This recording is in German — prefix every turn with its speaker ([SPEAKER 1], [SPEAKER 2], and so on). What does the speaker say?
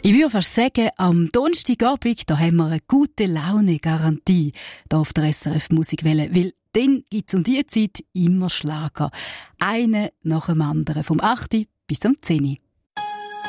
[SPEAKER 1] Ich würde fast sagen, am Donnerstagabend, da haben wir eine gute Laune-Garantie hier auf der SRF Musikwelle, weil dann gibt es um diese Zeit immer Schlager. Einen nach dem anderen, vom 8. bis zum 10.